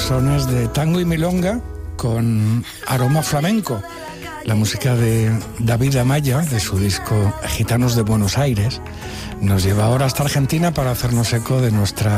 sones de tango y milonga con aroma flamenco. La música de David Amaya, de su disco Gitanos de Buenos Aires, nos lleva ahora hasta Argentina para hacernos eco de nuestra